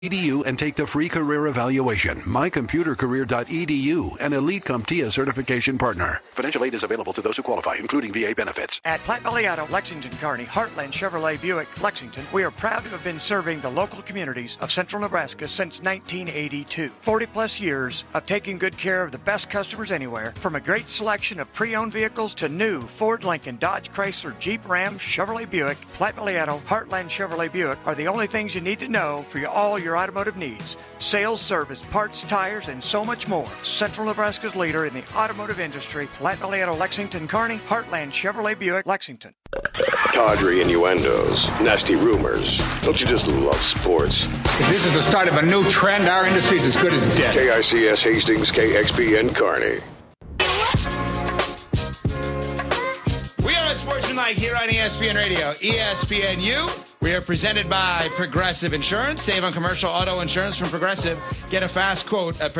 EDU and take the free career evaluation. MyComputerCareer.edu, an Elite CompTIA certification partner. Financial aid is available to those who qualify, including VA benefits. At Platte Valley Auto, Lexington, Kearney, Heartland Chevrolet Buick, Lexington, we are proud to have been serving the local communities of central Nebraska since 1982. 40 plus years of taking good care of the best customers anywhere, from a great selection of pre-owned vehicles to new Ford, Lincoln, Dodge, Chrysler, Jeep, Ram, Chevrolet Buick. Platte Valley Auto, Heartland Chevrolet Buick are the only things you need to know for all your automotive needs. Sales, service, parts, tires, and so much more. Central Nebraska's leader in the automotive industry. Platte Valley Auto, Lexington, Kearney, Heartland Chevrolet Buick, Lexington. Tawdry innuendos, nasty rumors. Don't you just love sports? If this is the start of a new trend, our industry's as good as dead. KICS Hastings, KXPN Kearney. We are at Sports Tonight here on ESPN Radio, ESPNU. We are presented by Progressive Insurance. Save on commercial auto insurance from Progressive. Get a fast quote at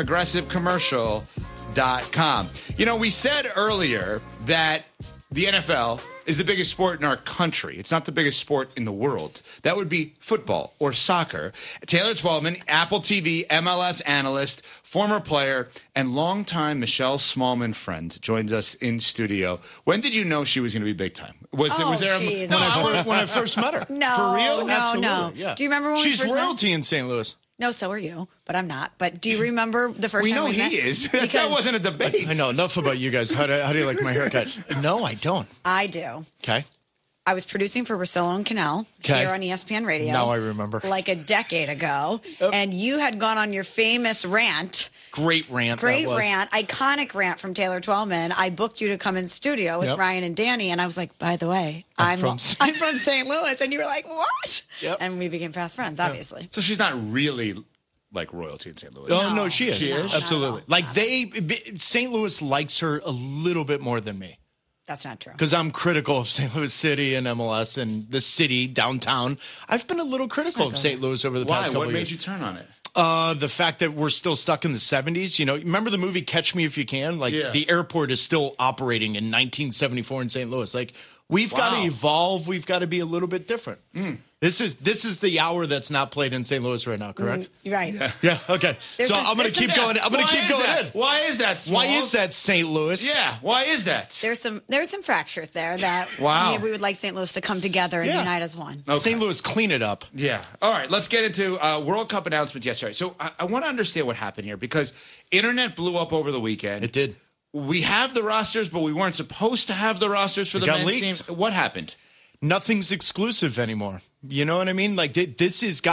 progressivecommercial.com. You know, we said earlier that the NFL is the biggest sport in our country. It's not the biggest sport in the world. That would be football or soccer. Taylor Twellman, Apple TV, MLS analyst, former player, and longtime Michelle Smallman friend, joins us in studio. When did you know she was going to be big time? Was there when I first met her? No, for real? no, Absolutely. no. Yeah. Do you remember when she's we first royalty in St. Louis? No, so are you, but I'm not. But do you remember the first we time know we met? he is. That wasn't a debate. I know. Enough about you guys. How do you like my haircut? No, I don't. I do. Okay. I was producing for Russillo and Cannell here on ESPN Radio. Now I remember. Like a decade ago. And you had gone on your famous rant. Great rant. Iconic rant from Taylor Twellman. I booked you to come in studio with Ryan and Danny, and I was like, by the way, I'm from St. Louis. And you were like, what? Yep. And we became fast friends, obviously. So she's not really like royalty in St. Louis. Oh, no, she is. She is? Absolutely. Like St. Louis likes her a little bit more than me. That's not true. Because I'm critical of St. Louis City and MLS and the city downtown. I've been a little critical of St. Louis over the past couple Why? of years. What made you turn on it? The fact that we're still stuck in the 70s. You know, remember the movie Catch Me If You Can? Like, the airport is still operating in 1974 in St. Louis. Like, we've got to evolve. We've got to be a little bit different. This is the hour that's not played in St. Louis right now, correct? Right. Yeah. Okay. I'm going to keep going. I'm going to keep going in. Why is that, Smalls? Why is that St. Louis? Yeah. Why is that? There's some fractures there that we would like St. Louis to come together and unite as one. Okay. St. Louis, clean it up. Yeah. All right. Let's get into World Cup announcements yesterday. So I want to understand what happened here because internet blew up over the weekend. It did. We have the rosters, but we weren't supposed to have the rosters for the men's team. What happened? Nothing's exclusive anymore. You know what I mean? Like this is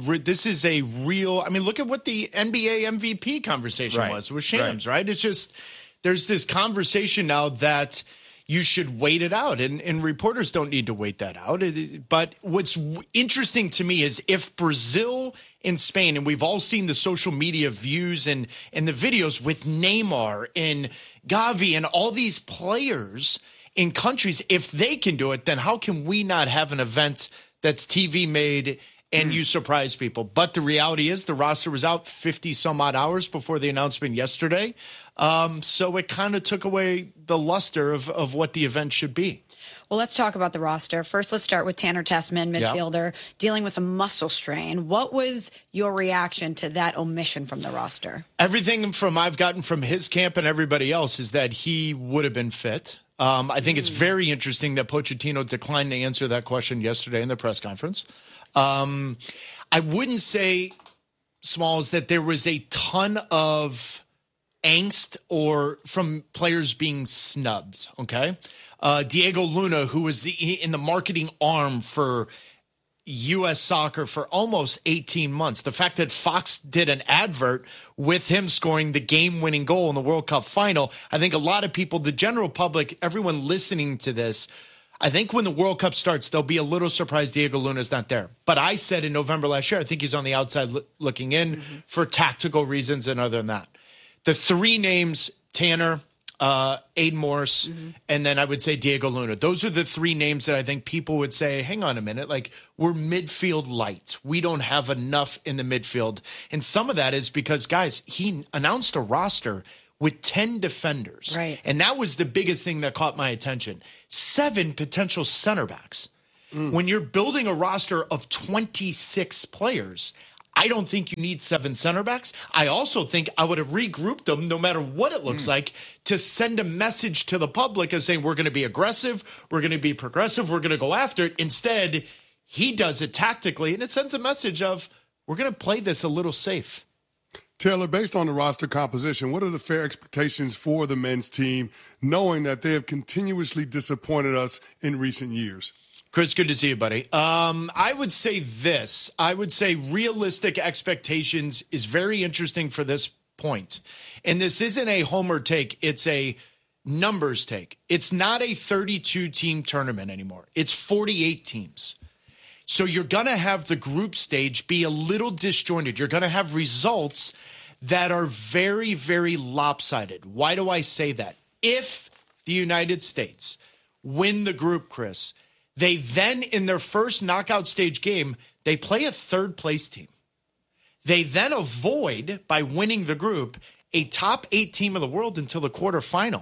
a real. I mean, look at what the NBA MVP conversation was with Shams, right? It's just there's this conversation now that you should wait it out, and reporters don't need to wait that out. But what's interesting to me is if Brazil and Spain, and we've all seen the social media views and the videos with Neymar and Gavi and all these players in countries, if they can do it, then how can we not have an event that's TV made and you surprise people? But the reality is the roster was out 50 some odd hours before the announcement yesterday. So it kind of took away the luster of what the event should be. Well, let's talk about the roster. First, let's start with Tanner Tessman, midfielder, dealing with a muscle strain. What was your reaction to that omission from the roster? Everything I've gotten from his camp and everybody else is that he would have been fit. I think it's very interesting that Pochettino declined to answer that question yesterday in the press conference. I wouldn't say, Smalls, that there was a ton of angst or from players being snubbed, okay? Diego Luna, who was in the marketing arm for U.S. soccer for almost 18 months. The fact that Fox did an advert with him scoring the game-winning goal in the World Cup final, I think a lot of people, the general public, everyone listening to this, I think when the World Cup starts, they'll be a little surprised Diego Luna's not there. But I said in November last year, I think he's on the outside looking in for tactical reasons and other than that. The three names, Tanner, Aiden Morris, and then I would say Diego Luna. Those are the three names that I think people would say, hang on a minute, like we're midfield light. We don't have enough in the midfield. And some of that is because, guys, he announced a roster with 10 defenders. Right. And that was the biggest thing that caught my attention. 7 potential center backs. When you're building a roster of 26 players, I don't think you need 7 center backs. I also think I would have regrouped them, no matter what it looks like, to send a message to the public as saying, we're going to be aggressive, we're going to be progressive, we're going to go after it. Instead, he does it tactically, and it sends a message of, we're going to play this a little safe. Taylor, based on the roster composition, what are the fair expectations for the men's team, knowing that they have continuously disappointed us in recent years? Chris, good to see you, buddy. I would say this. I would say realistic expectations is very interesting for this point. And this isn't a homer take. It's a numbers take. It's not a 32-team tournament anymore. It's 48 teams. So you're going to have the group stage be a little disjointed. You're going to have results that are very, very lopsided. Why do I say that? If the United States win the group, Chris, they then, in their first knockout stage game, they play a third-place team. They then avoid, by winning the group, a top 8 team of the world until the quarterfinal.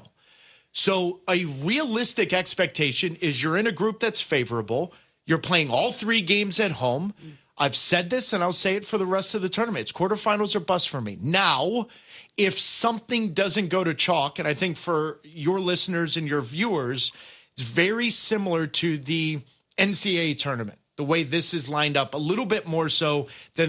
So a realistic expectation is you're in a group that's favorable. You're playing all 3 games at home. I've said this, and I'll say it for the rest of the tournament. It's quarterfinals or bust for me. Now, if something doesn't go to chalk, and I think for your listeners and your viewers, it's very similar to the NCAA tournament, the way this is lined up, a little bit more so than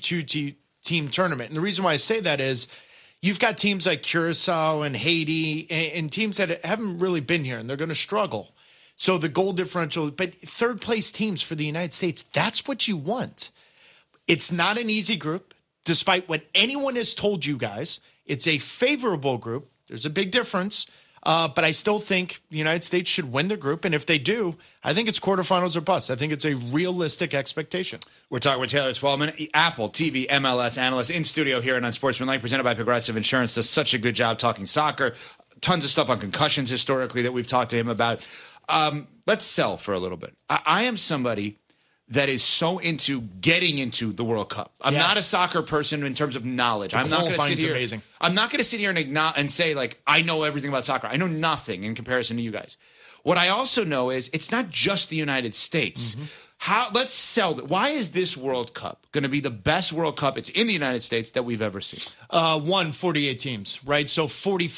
32-team tournament. And the reason why I say that is you've got teams like Curacao and Haiti and teams that haven't really been here, and they're going to struggle. So the goal differential, but third-place teams for the United States, that's what you want. It's not an easy group, despite what anyone has told you guys. It's a favorable group. There's a big difference. But I still think the United States should win the group. And if they do, I think it's quarterfinals or bust. I think it's a realistic expectation. We're talking with Taylor Twellman, Apple TV MLS analyst in studio here on Unsportsmanlike, presented by Progressive Insurance. Does such a good job talking soccer. Tons of stuff on concussions historically that we've talked to him about. Let's sell for a little bit. I am somebody that is so into getting into the World Cup. I'm not a soccer person in terms of knowledge. I'm not going to sit here. Amazing. I'm not going to sit here and say, like, I know everything about soccer. I know nothing in comparison to you guys. What I also know is it's not just the United States. Let's sell that. Why is this World Cup going to be the best World Cup? It's in the United States that we've ever seen. 48 teams, right? So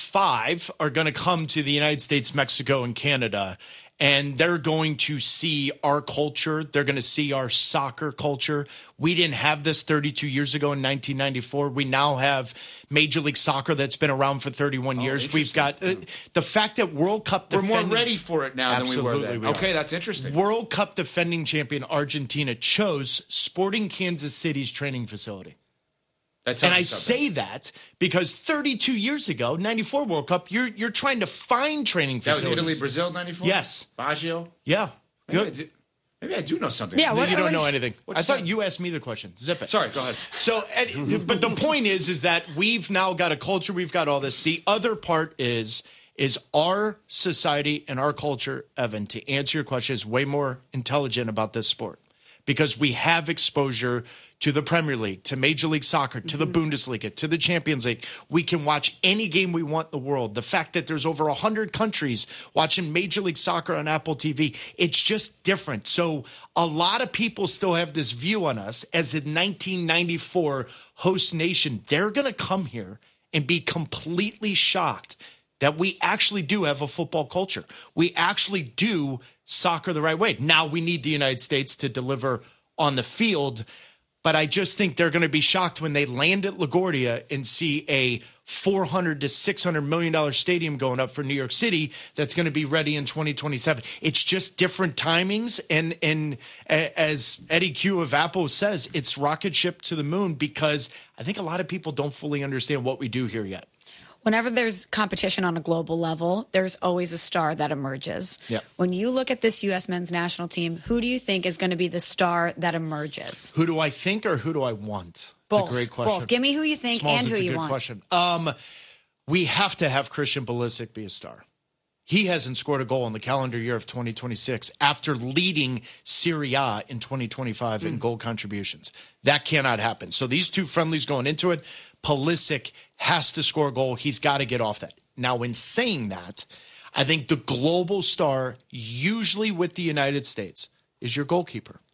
45 are going to come to the United States, Mexico, and Canada. And they're going to see our culture. They're going to see our soccer culture. We didn't have this 32 years ago in 1994. We now have Major League Soccer that's been around for 31 years. We've got the fact that World Cup We're more ready for it now than we were then. Okay, that's interesting. World Cup defending champion Argentina chose Sporting Kansas City's training facility. And I say that because 32 years ago, 94 World Cup, you're trying to find training facilities. That was Italy, Brazil, 94? Yes. Baggio? Yeah. Maybe I do know something. Yeah, you don't know anything. I thought you asked me the question. Zip it. Sorry, go ahead. So, but the point is that we've now got a culture. We've got all this. The other part is our society and our culture, Evan, to answer your question, is way more intelligent about this sport. Because we have exposure to the Premier League, to Major League Soccer, to the Bundesliga, to the Champions League. We can watch any game we want in the world. The fact that there's over 100 countries watching Major League Soccer on Apple TV, it's just different. So a lot of people still have this view on us as a 1994 host nation. They're going to come here and be completely shocked that we actually do have a football culture. We actually do soccer the right way. Now we need the United States to deliver on the field, but I just think they're going to be shocked when they land at LaGuardia and see a $400 to $600 million stadium going up for New York City that's going to be ready in 2027. It's just different timings, and as Eddie Q of Apple says, it's rocket ship to the moon because I think a lot of people don't fully understand what we do here yet. Whenever there's competition on a global level, there's always a star that emerges. Yep. When you look at this U.S. men's national team, who do you think is going to be the star that emerges? Who do I think or who do I want? Both. It's a great question. Both. Give me who you think Smalls, and who you want. It's a good question. We have to have Christian Pulisic be a star. He hasn't scored a goal in the calendar year of 2026 after leading Serie A in 2025 in goal contributions. That cannot happen. So these two friendlies going into it, Pulisic has to score a goal. He's got to get off that. Now, in saying that, I think the global star, usually with the United States, is your goalkeeper.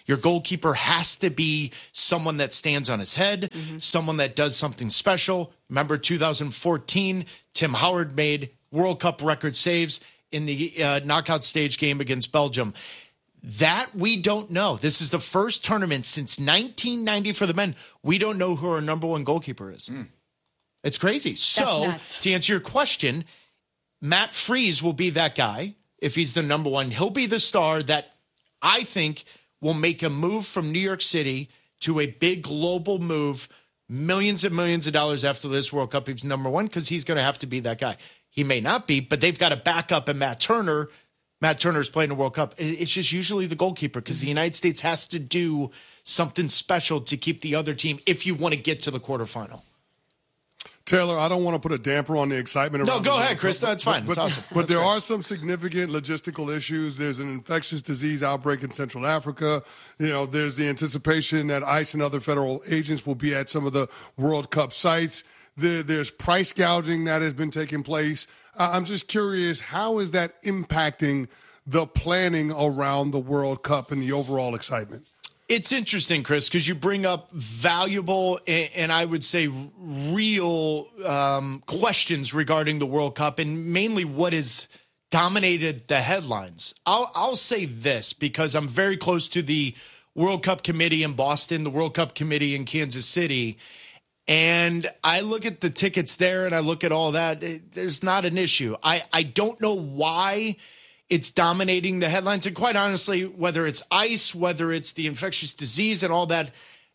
Your goalkeeper has to be someone that stands on his head, someone that does something special. Remember 2014, Tim Howard made World Cup record saves in the knockout stage game against Belgium. That we don't know. This is the first tournament since 1990 for the men. We don't know who our number one goalkeeper is. It's crazy. So, to answer your question, Matt Freese will be that guy if he's the number one. He'll be the star that I think will make a move from New York City to a big global move, millions and millions of dollars after this World Cup. He's number one because he's going to have to be that guy. He may not be, but they've got a backup in Matt Turner. Matt Turner's playing the World Cup. It's just usually the goalkeeper because the United States has to do something special to keep the other team if you want to get to the quarterfinal. Taylor, I don't want to put a damper on the excitement around. No, go ahead, Chris. That's fine. But, it's awesome. But there are some significant logistical issues. There's an infectious disease outbreak in Central Africa. There's the anticipation that ICE and other federal agents will be at some of the World Cup sites. There's price gouging that has been taking place. I'm just curious, how is that impacting the planning around the World Cup and the overall excitement? It's interesting, Chris, because you bring up valuable and I would say real questions regarding the World Cup and mainly what has dominated the headlines. I'll say this because I'm very close to the World Cup committee in Boston, the World Cup committee in Kansas City, and I look at the tickets there and I look at all that. There's not an issue. I don't know why it's dominating the headlines. And quite honestly, whether it's ICE, whether it's the infectious disease and all that,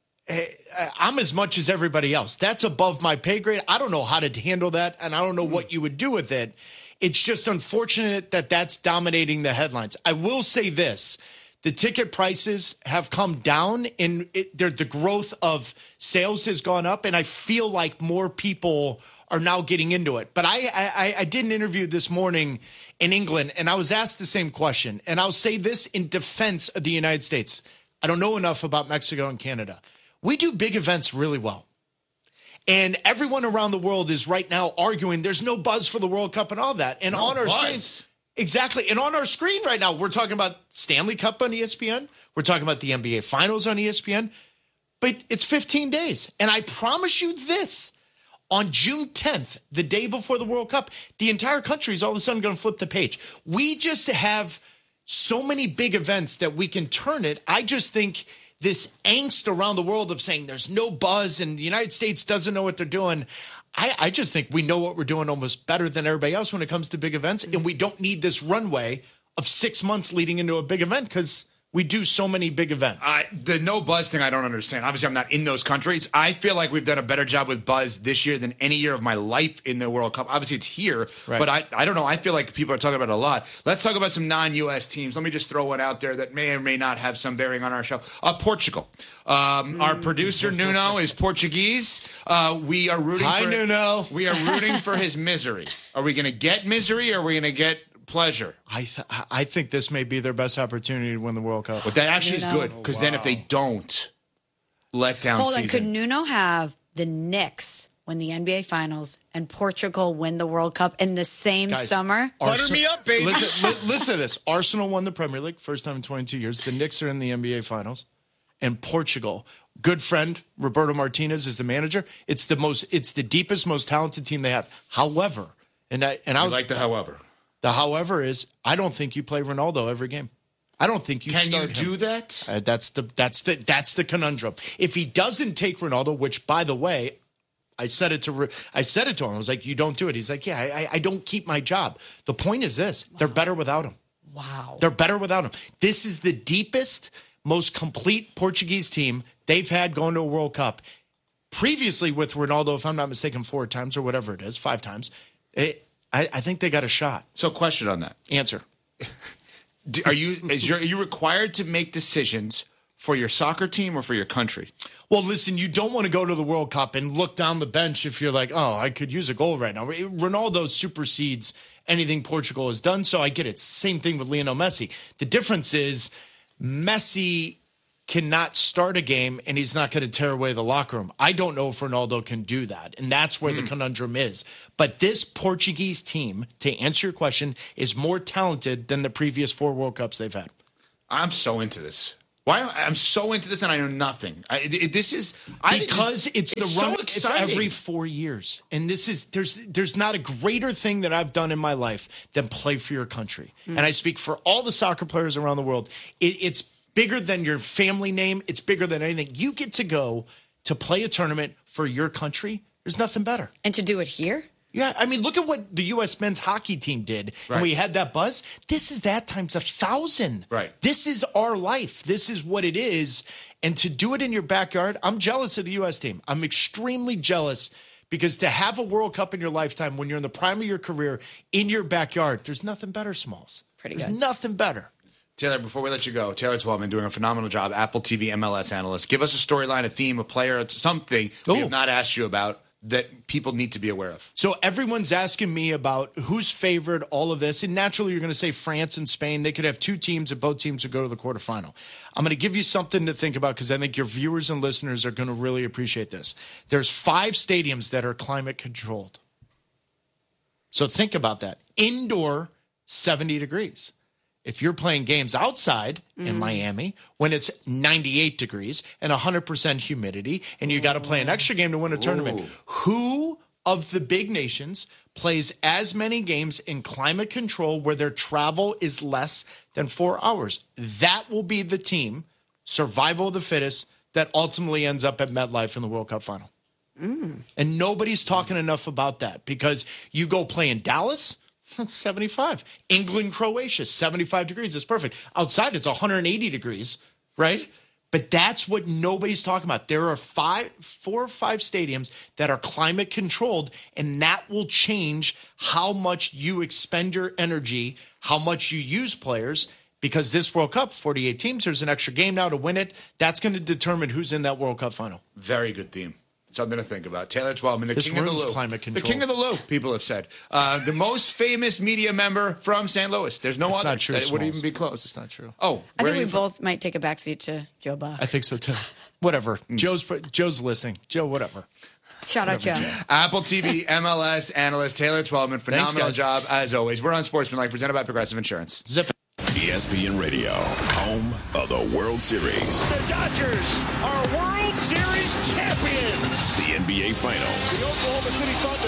I'm as much as everybody else. That's above my pay grade. I don't know how to handle that, and I don't know what you would do with it. It's just unfortunate that that's dominating the headlines. I will say this. The ticket prices have come down, and the growth of sales has gone up, and I feel like more people are now getting into it. But I did an interview this morning in England, and I was asked the same question. And I'll say this in defense of the United States. I don't know enough about Mexico and Canada. We do big events really well. And everyone around the world is right now arguing there's no buzz for the World Cup and all that. And on our screens, exactly. And on our screen right now, we're talking about Stanley Cup on ESPN. We're talking about the NBA Finals on ESPN. But it's 15 days. And I promise you this. On June 10th, the day before the World Cup, the entire country is all of a sudden going to flip the page. We just have so many big events that we can turn it. I just think this angst around the world of saying there's no buzz and the United States doesn't know what they're doing. I just think we know what we're doing almost better than everybody else when it comes to big events. And we don't need this runway of 6 months leading into a big event because we do so many big events. The no buzz thing, I don't understand. Obviously, I'm not in those countries. I feel like we've done a better job with buzz this year than any year of my life in the World Cup. Obviously, it's here, but I don't know. I feel like people are talking about it a lot. Let's talk about some non-U.S. teams. Let me just throw one out there that may or may not have some bearing on our show. Portugal. Our producer, Nuno, is Portuguese. We are rooting for Nuno. We are rooting for his misery. Are we going to get misery or are we going to get pleasure? I think this may be their best opportunity to win the World Cup. But that actually is good because then if they don't, let down Hold season. on, could Nuno have the Knicks win the NBA Finals and Portugal win the World Cup in the same summer? Butter me up, baby. Listen to this. Arsenal won the Premier League, first time in 22 years. The Knicks are in the NBA Finals. And Portugal, good friend, Roberto Martinez is the manager. It's the deepest, most talented team they have. However, I like the however. The however is, I don't think you play Ronaldo every game. I don't think you Can start you do him. that? That's the conundrum. If he doesn't take Ronaldo, which by the way, I said it to him. I was like, you don't do it. He's like, yeah, I don't keep my job. The point is this: they're better without him. Wow, they're better without him. This is the deepest, most complete Portuguese team they've had going to a World Cup. Previously with Ronaldo, if I'm not mistaken, 4 times or whatever it is, 5 times. I think they got a shot. So, question on that. Answer. Are you required to make decisions for your soccer team or for your country? Well, listen, you don't want to go to the World Cup and look down the bench if you're like, oh, I could use a goal right now. Ronaldo supersedes anything Portugal has done, so I get it. Same thing with Lionel Messi. The difference is Messi cannot start a game and he's not going to tear away the locker room. I don't know if Ronaldo can do that, and that's where the conundrum is. But this Portuguese team, to answer your question, is more talented than the previous 4 World Cups they've had. I'm so into this. Why? I'm so into this and I know nothing. It's the run. It's every 4 years, and there's not a greater thing that I've done in my life than play for your country. And I speak for all the soccer players around the world. It's bigger than your family name. It's bigger than anything. You get to go to play a tournament for your country. There's nothing better. And to do it here? Yeah, I mean, look at what the U.S. men's hockey team did. Right. And we had that buzz. This is that times 1,000. Right. This is our life. This is what it is. And to do it in your backyard, I'm jealous of the U.S. team. I'm extremely jealous because to have a World Cup in your lifetime when you're in the prime of your career in your backyard, there's nothing better, Smalls. There's nothing better. Taylor, before we let you go, Taylor Twellman doing a phenomenal job, Apple TV MLS analyst. Give us a storyline, a theme, a player, something we have not asked you about that people need to be aware of. So everyone's asking me about who's favored, all of this. And naturally, you're going to say France and Spain. They could have two teams and both teams would go to the quarterfinal. I'm going to give you something to think about because I think your viewers and listeners are going to really appreciate this. There's 5 stadiums that are climate controlled. So think about that. Indoor, 70 degrees. If you're playing games outside in Miami when it's 98 degrees and 100% humidity and you got to play an extra game to win a tournament, who of the big nations plays as many games in climate control where their travel is less than 4 hours? That will be the team, survival of the fittest, that ultimately ends up at MetLife in the World Cup final. And nobody's talking enough about that because you go play in Dallas, that's 75. England, Croatia, 75 degrees. It's perfect. Outside, it's 180 degrees, right? But that's what nobody's talking about. There are 4 or 5 stadiums that are climate controlled, and that will change how much you expend your energy, how much you use players, because this World Cup, 48 teams, there's an extra game now to win it. That's going to determine who's in that World Cup final. Very good theme. Something to think about. Taylor Twellman, the king of the loop. Climate control. The king of the loop, people have said. The most famous media member from St. Louis. There's no other. Not true, that would even be close. It's not true. Oh, I think we both might take a backseat to Joe Buck. I think so, too. Whatever. Joe's listening. Joe, whatever. Shout out, Joe. Apple TV MLS analyst Taylor Twellman. Phenomenal job, as always. We're on Sportsmanlike, presented by Progressive Insurance. Zip it. ESPN Radio, home of the World Series. The Dodgers are World Series champions. The NBA Finals. The Oklahoma City Thunder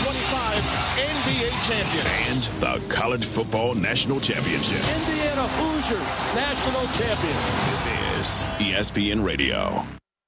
2025 NBA champion. And the College Football National Championship. Indiana Hoosiers national champions. This is ESPN Radio.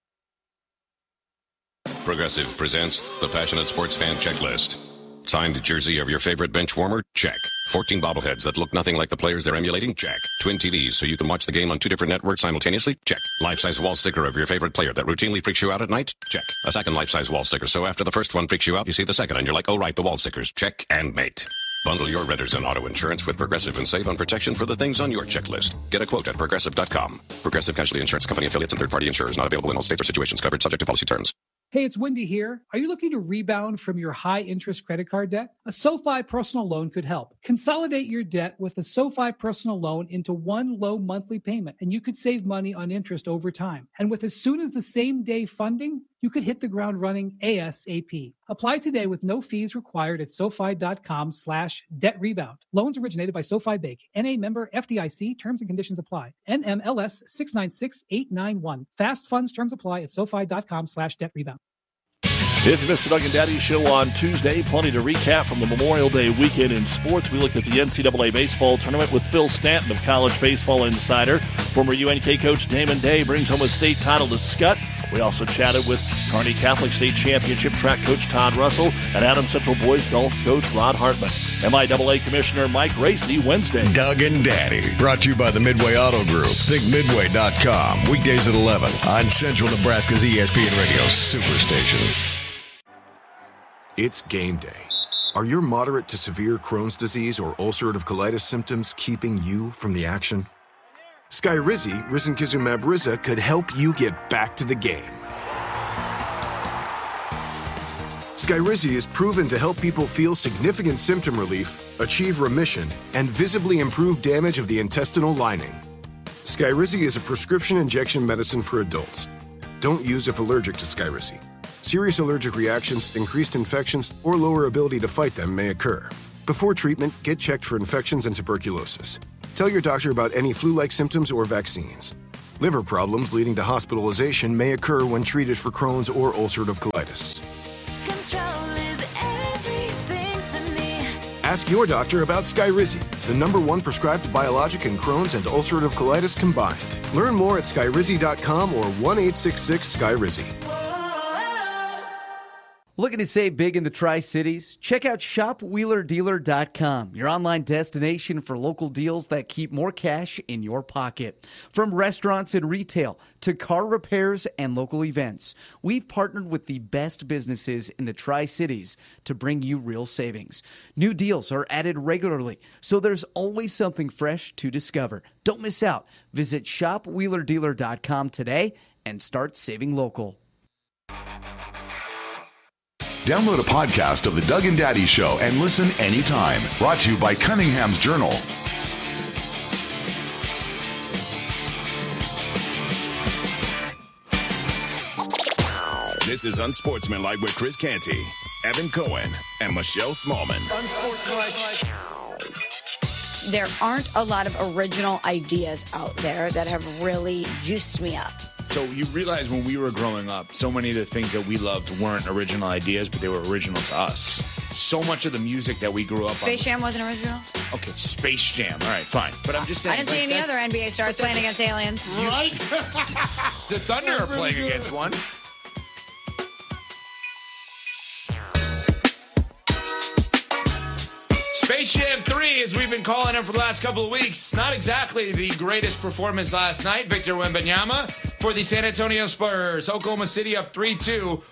Progressive presents the Passionate Sports Fan Checklist. Signed jersey of your favorite bench warmer? Check. 14 bobbleheads that look nothing like the players they're emulating? Check. Twin TVs so you can watch the game on 2 different networks simultaneously? Check. Life-size wall sticker of your favorite player that routinely freaks you out at night? Check. A second life-size wall sticker so after the first one freaks you out, you see the second and you're like, oh right, the wall stickers. Check and mate. Bundle your renters and auto insurance with Progressive and save on protection for the things on your checklist. Get a quote at Progressive.com. Progressive Casualty Insurance Company affiliates and third-party insurers not available in all states or situations covered subject to policy terms. Hey, it's Wendy here. Are you looking to rebound from your high-interest credit card debt? A SoFi personal loan could help. Consolidate your debt with a SoFi personal loan into one low monthly payment, and you could save money on interest over time. And with as soon as the same day funding, you could hit the ground running ASAP. Apply today with no fees required at SoFi.com/debt rebound. Loans originated by SoFi Bank. NA member FDIC. Terms and conditions apply. NMLS 696891. Fast funds terms apply at SoFi.com/debt rebound. If you missed the Doug and Daddy show on Tuesday, plenty to recap from the Memorial Day weekend in sports. We looked at the NCAA baseball tournament with Phil Stanton of College Baseball Insider. Former UNK coach Damon Day brings home a state title to Scott. We also chatted with Kearney Catholic State Championship track coach Todd Russell and Adams Central boys golf coach Rod Hartman. MIAA Commissioner Mike Racy Wednesday. Doug and Daddy, brought to you by the Midway Auto Group. ThinkMidway.com. Weekdays at 11 on Central Nebraska's ESPN Radio Superstation. It's game day. Are your moderate to severe Crohn's disease or ulcerative colitis symptoms keeping you from the action? Skyrizi, risankizumab Riza, could help you get back to the game. Skyrizi is proven to help people feel significant symptom relief, achieve remission, and visibly improve damage of the intestinal lining. Skyrizi is a prescription injection medicine for adults. Don't use if allergic to Skyrizi. Serious allergic reactions, increased infections, or lower ability to fight them may occur. Before treatment, get checked for infections and tuberculosis. Tell your doctor about any flu-like symptoms or vaccines. Liver problems leading to hospitalization may occur when treated for Crohn's or ulcerative colitis. Control is everything to me. Ask your doctor about Skyrizi, the #1 prescribed biologic in Crohn's and ulcerative colitis combined. Learn more at skyrizi.com or 1-866-SKYRIZI. Looking to save big in the Tri-Cities? Check out shopwheelerdealer.com, your online destination for local deals that keep more cash in your pocket. From restaurants and retail to car repairs and local events, we've partnered with the best businesses in the Tri-Cities to bring you real savings. New deals are added regularly, so there's always something fresh to discover. Don't miss out. Visit shopwheelerdealer.com today and start saving local. Download a podcast of The Doug and Daddy Show and listen anytime. Brought to you by Cunningham's Journal. This is Unsportsmanlike with Chris Canty, Evan Cohen, and Michelle Smallman. There aren't a lot of original ideas out there that have really juiced me up. So you realize when we were growing up, so many of the things that we loved weren't original ideas, but they were original to us. So much of the music that we grew up on. Space Jam wasn't original? Okay, Space Jam. All right, fine. But I'm just saying. I didn't see any other NBA stars playing against aliens. Right? The Thunder are playing against one. Space Jam 3, as we've been calling him for the last couple of weeks, not exactly the greatest performance last night. Victor Wembanyama for the San Antonio Spurs. Oklahoma City up 3-2,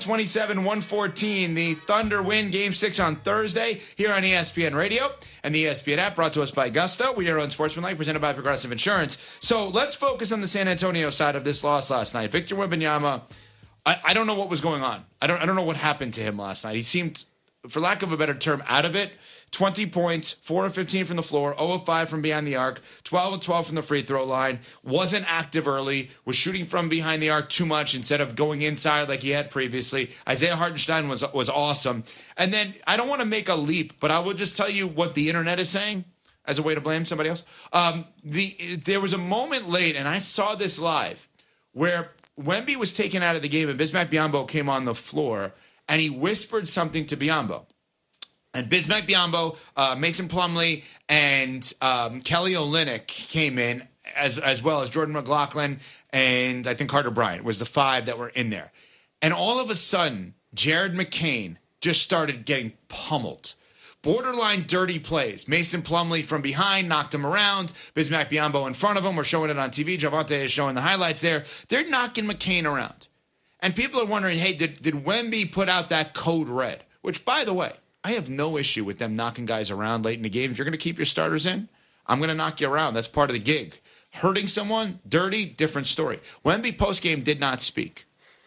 127-114. The Thunder win Game 6 on Thursday here on ESPN Radio and the ESPN app, brought to us by Gusto. We are on Sportsmanlike, presented by Progressive Insurance. So let's focus on the San Antonio side of this loss last night. Victor Wembanyama, I don't know what was going on. I don't know what happened to him last night. He seemed, for lack of a better term, out of it. 20 points, 4 of 15 from the floor, 0 of 5 from behind the arc, 12 of 12 from the free throw line, wasn't active early, was shooting from behind the arc too much instead of going inside like he had previously. Isaiah Hartenstein was awesome. And then, I don't want to make a leap, but I will just tell you what the internet is saying as a way to blame somebody else. There was a moment late, and I saw this live, where Wemby was taken out of the game and Bismack Biyombo came on the floor, and he whispered something to Biyombo. And Bismack Biyombo, Mason Plumlee, and Kelly Olynyk came in, as well as Jordan McLaughlin, and I think Carter Bryant was the 5 that were in there. And all of a sudden, Jared McCain just started getting pummeled. Borderline dirty plays. Mason Plumlee from behind knocked him around. Bismack Biyombo in front of him. We're showing it on TV. Javante is showing the highlights there. They're knocking McCain around. And people are wondering, hey, did Wemby put out that code red? Which, by the way, I have no issue with them knocking guys around late in the game. If you're going to keep your starters in, I'm going to knock you around. That's part of the gig. Hurting someone, dirty, different story. Wemby postgame did not speak.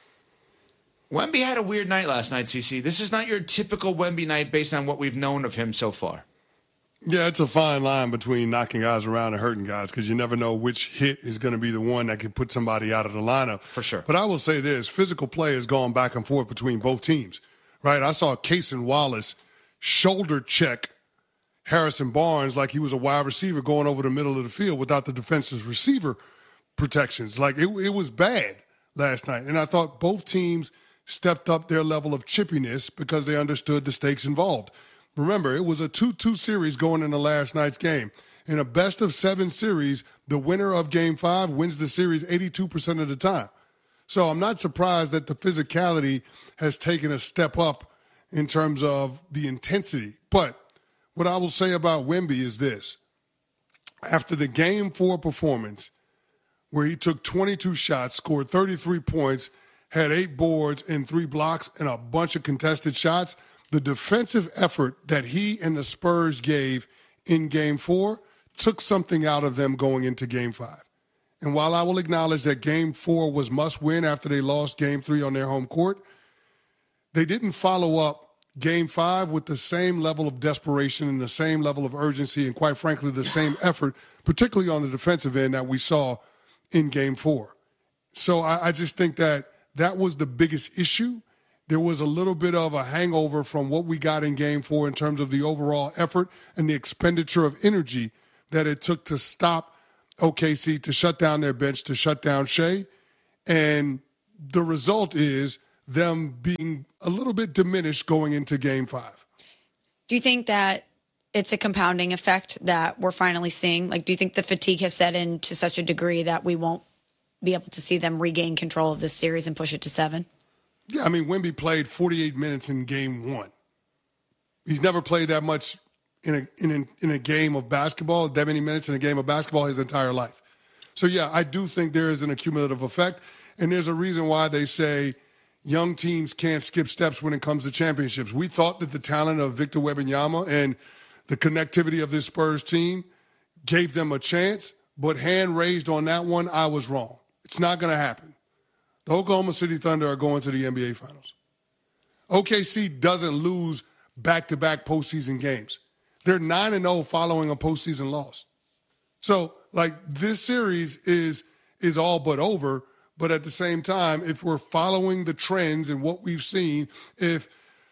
Wemby had a weird night last night, CC. This is not your typical Wemby night based on what we've known of him so far. Yeah, it's a fine line between knocking guys around and hurting guys because you never know which hit is going to be the one that can put somebody out of the lineup. For sure. But I will say this, physical play has gone back and forth between both teams, right? I saw Cason Wallace shoulder check Harrison Barnes like he was a wide receiver going over the middle of the field without the defensive receiver protections. Like it was bad last night. And I thought both teams stepped up their level of chippiness because they understood the stakes involved. Remember, it was a 2-2 series going into last night's game. In a best-of-7 series, the winner of Game 5 wins the series 82% of the time. So I'm not surprised that the physicality has taken a step up in terms of the intensity. But what I will say about Wemby is this. After the Game 4 performance, where he took 22 shots, scored 33 points, had 8 boards and 3 blocks and a bunch of contested shots, the defensive effort that he and the Spurs gave in Game 4 took something out of them going into Game 5. And while I will acknowledge that Game 4 was must-win after they lost Game 3 on their home court, they didn't follow up Game 5 with the same level of desperation and the same level of urgency and, quite frankly, the same effort, particularly on the defensive end that we saw in Game 4. So I just think that was the biggest issue. There was a little bit of a hangover from what we got in Game 4 in terms of the overall effort and the expenditure of energy that it took to stop OKC to shut down their bench, to shut down Shea. And the result is them being a little bit diminished going into Game 5. Do you think that it's a compounding effect that we're finally seeing? Like, do you think the fatigue has set in to such a degree that we won't be able to see them regain control of this series and push it to 7? Yeah, I mean, Wemby played 48 minutes in Game 1. He's never played that much in a game of basketball, that many minutes in a game of basketball his entire life. So, yeah, I do think there is an accumulative effect, and there's a reason why they say young teams can't skip steps when it comes to championships. We thought that the talent of Victor Wembanyama and the connectivity of this Spurs team gave them a chance, but hand raised on that one, I was wrong. It's not going to happen. The Oklahoma City Thunder are going to the NBA Finals. OKC doesn't lose back-to-back postseason games. They're 9-0 following a postseason loss. So, like, this series is all but over, but at the same time, if we're following the trends and what we've seen, if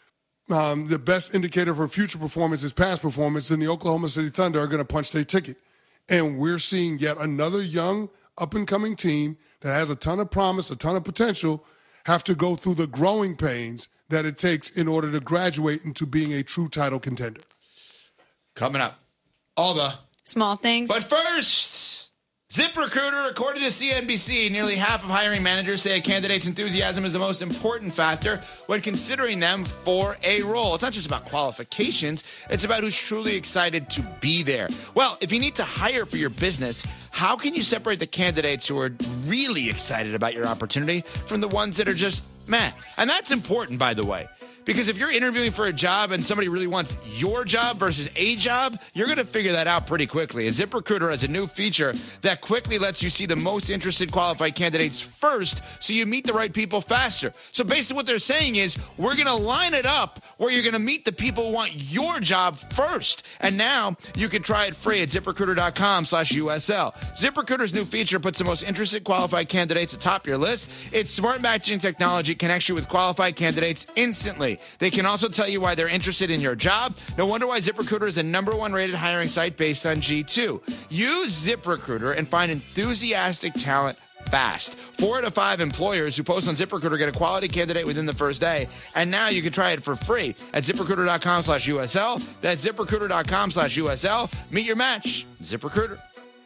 the best indicator for future performance is past performance, then the Oklahoma City Thunder are going to punch their ticket. And we're seeing yet another young, up-and-coming team that has a ton of promise, a ton of potential, have to go through the growing pains that it takes in order to graduate into being a true title contender. Coming up, all the small things. But first, ZipRecruiter, according to CNBC, nearly half of hiring managers say a candidate's enthusiasm is the most important factor when considering them for a role. It's not just about qualifications, it's about who's truly excited to be there. Well, if you need to hire for your business, how can you separate the candidates who are really excited about your opportunity from the ones that are just meh? And that's important, by the way. Because if you're interviewing for a job and somebody really wants your job versus a job, you're going to figure that out pretty quickly. And ZipRecruiter has a new feature that quickly lets you see the most interested qualified candidates first so you meet the right people faster. So basically what they're saying is we're going to line it up where you're going to meet the people who want your job first. And now you can try it free at ZipRecruiter.com/USL. ZipRecruiter's new feature puts the most interested qualified candidates atop your list. Its smart matching technology connects you with qualified candidates instantly. They can also tell you why they're interested in your job. No wonder why ZipRecruiter is the #1 rated hiring site based on G2. Use ZipRecruiter and find enthusiastic talent fast. 4 out of 5 employers who post on ZipRecruiter get a quality candidate within the first day. And now you can try it for free at ZipRecruiter.com/USL. That's ZipRecruiter.com/USL. Meet your match. ZipRecruiter.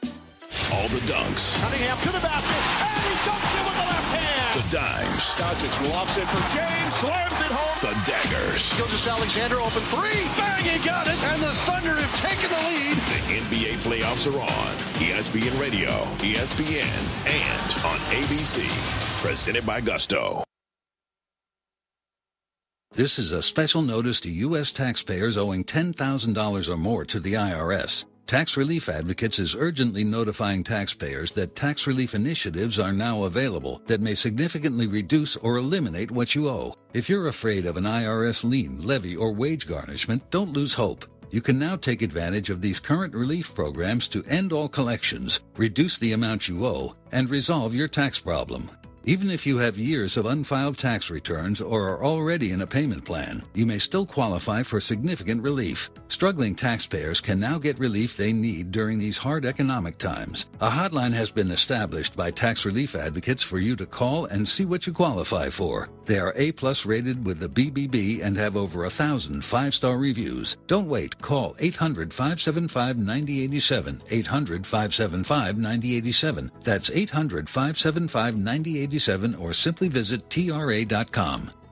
All the dunks. Cunningham to the basket, and he dunks it with the left hand. The dimes. Doncic lofts it for James, slams it home. The daggers. Gilgeous-Alexander open three. Bang, he got it. And the Thunder have taken the lead. The NBA playoffs are on. ESPN Radio, ESPN, and on ABC. Presented by Gusto. This is a special notice to U.S. taxpayers owing $10,000 or more to the IRS. Tax Relief Advocates is urgently notifying taxpayers that tax relief initiatives are now available that may significantly reduce or eliminate what you owe. If you're afraid of an IRS lien, levy, or wage garnishment, don't lose hope. You can now take advantage of these current relief programs to end all collections, reduce the amount you owe, and resolve your tax problem. Even if you have years of unfiled tax returns or are already in a payment plan, you may still qualify for significant relief. Struggling taxpayers can now get relief they need during these hard economic times. A hotline has been established by Tax Relief Advocates for you to call and see what you qualify for. They are A+ rated with the BBB and have over 1,000 5-star reviews. Don't wait. Call 800-575-9087. 800-575-9087. That's 800-575-9087 or simply visit TRA.com.